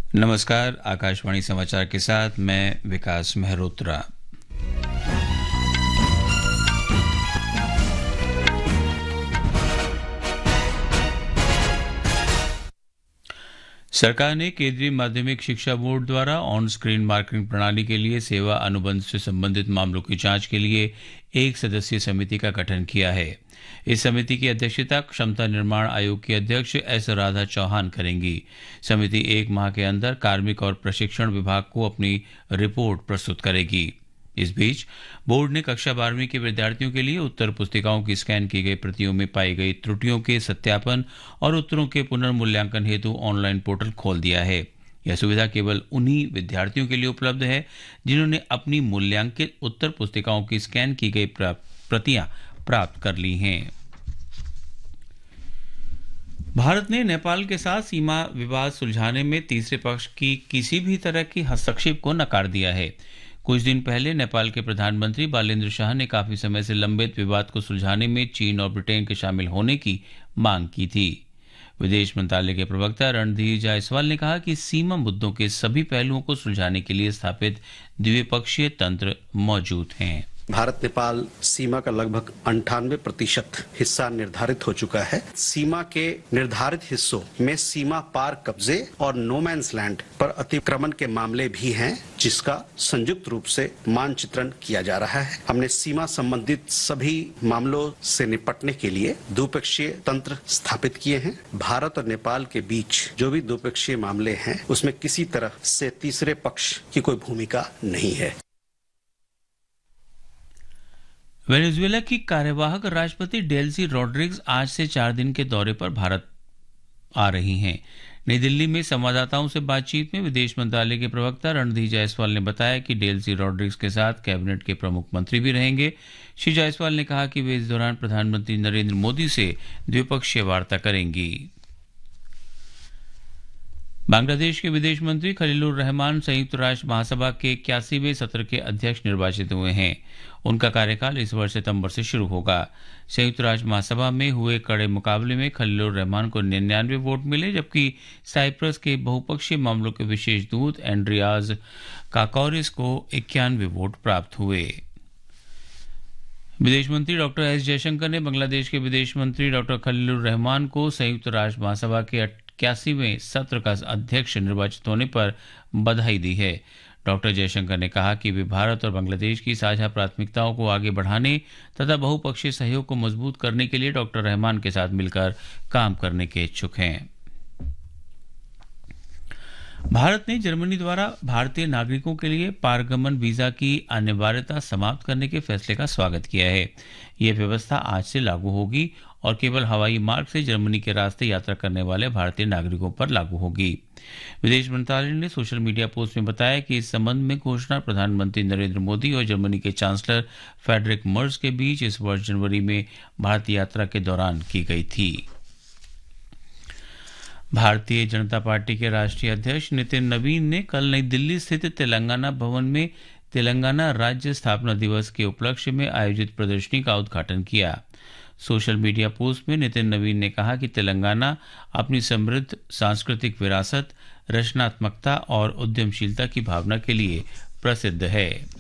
नमस्कार, आकाशवाणी समाचार के साथ मैं विकास मेहरोत्रा। सरकार ने केंद्रीय माध्यमिक शिक्षा बोर्ड द्वारा ऑन स्क्रीन मार्किंग प्रणाली के लिए सेवा अनुबंध से संबंधित मामलों की जांच के लिए एक सदस्यीय समिति का गठन किया है। इस समिति की अध्यक्षता क्षमता निर्माण आयोग की अध्यक्ष एस राधा चौहान करेंगी। समिति 1 माह के अंदर कार्मिक और प्रशिक्षण विभाग को अपनी रिपोर्ट प्रस्तुत करेगी। इस बीच बोर्ड ने कक्षा 12वीं के विद्यार्थियों के लिए उत्तर पुस्तिकाओं की स्कैन की गई प्रतियों में पाई गई त्रुटियों के सत्यापन और उत्तरों के पुनर्मूल्यांकन हेतु ऑनलाइन पोर्टल खोल दिया है। यह सुविधा केवल उन्हीं विद्यार्थियों के लिए उपलब्ध है जिन्होंने अपनी मूल्यांकित उत्तर पुस्तिकाओं की स्कैन की गई प्रतियां प्राप्त कर ली हैं। भारत ने नेपाल के साथ सीमा विवाद सुलझाने में तीसरे पक्ष की किसी भी तरह की हस्तक्षेप को नकार दिया है। कुछ दिन पहले नेपाल के प्रधानमंत्री बालेन्द्र शाह ने काफी समय से लंबित विवाद को सुलझाने में चीन और ब्रिटेन के शामिल होने की मांग की थी। विदेश मंत्रालय के प्रवक्ता रणधीर जायसवाल ने कहा कि सीमा मुद्दों के सभी पहलुओं को सुलझाने के लिए स्थापित द्विपक्षीय तंत्र मौजूद हैं। भारत नेपाल सीमा का लगभग 98% हिस्सा निर्धारित हो चुका है। सीमा के निर्धारित हिस्सों में सीमा पार कब्जे और नो मैंस लैंड पर अतिक्रमण के मामले भी हैं, जिसका संयुक्त रूप से मानचित्रण किया जा रहा है। हमने सीमा संबंधित सभी मामलों से निपटने के लिए द्विपक्षीय तंत्र स्थापित किए हैं। भारत और नेपाल के बीच जो भी द्विपक्षीय मामले हैं, उसमें किसी तरह से तीसरे पक्ष की कोई भूमिका नहीं है। वेनेजुएला की कार्यवाहक राष्ट्रपति डेल्सी रॉड्रिग्स आज से 4 दिन के दौरे पर भारत आ रही हैं। नई दिल्ली में संवाददाताओं से बातचीत में विदेश मंत्रालय के प्रवक्ता रणधीर जायसवाल ने बताया कि डेल्सी रॉड्रिग्स के साथ कैबिनेट के प्रमुख मंत्री भी रहेंगे। श्री जायसवाल ने कहा कि वे इस दौरान प्रधानमंत्री नरेंद्र मोदी से द्विपक्षीय वार्ता करेंगी। बांग्लादेश के विदेश मंत्री खलीलुर रहमान संयुक्त राष्ट्र महासभा के 81वें सत्र के अध्यक्ष निर्वाचित हुए हैं। उनका कार्यकाल इस वर्ष सितंबर से शुरू होगा। संयुक्त राष्ट्र महासभा में हुए कड़े मुकाबले में खलीलुर रहमान को 99 वोट मिले, जबकि साइप्रस के बहुपक्षीय मामलों के विशेष दूत एंड्रियाज काकौरिस को 91 वोट प्राप्त हुए। विदेश मंत्री डॉक्टर एस जयशंकर ने बांग्लादेश के विदेश मंत्री डॉक्टर खलीलुर रहमान को संयुक्त राष्ट्र महासभा के 81वें सत्र का अध्यक्ष निर्वाचित होने पर बधाई दी है। डॉक्टर जयशंकर ने कहा कि वे भारत और बांग्लादेश की साझा प्राथमिकताओं को आगे बढ़ाने तथा बहुपक्षीय सहयोग को मजबूत करने के लिए डॉक्टर रहमान के साथ मिलकर काम करने के इच्छुक हैं। भारत ने जर्मनी द्वारा भारतीय नागरिकों के लिए पारगमन वीजा की अनिवार्यता समाप्त करने के फैसले का स्वागत किया है। यह व्यवस्था आज से लागू होगी और केवल हवाई मार्ग से जर्मनी के रास्ते यात्रा करने वाले भारतीय नागरिकों पर लागू होगी। विदेश मंत्रालय ने सोशल मीडिया पोस्ट में बताया कि इस संबंध में घोषणा प्रधानमंत्री नरेंद्र मोदी और जर्मनी के चांसलर फ्रेडरिक मर्ज के बीच इस वर्ष जनवरी में भारत यात्रा के दौरान की गई थी। भारतीय जनता पार्टी के राष्ट्रीय अध्यक्ष नितिन नवीन ने कल नई दिल्ली स्थित तेलंगाना भवन में तेलंगाना राज्य स्थापना दिवस के उपलक्ष्य में आयोजित प्रदर्शनी का उद्घाटन किया। सोशल मीडिया पोस्ट में नितिन नवीन ने कहा कि तेलंगाना अपनी समृद्ध सांस्कृतिक विरासत, रचनात्मकता और उद्यमशीलता की भावना के लिए प्रसिद्ध है।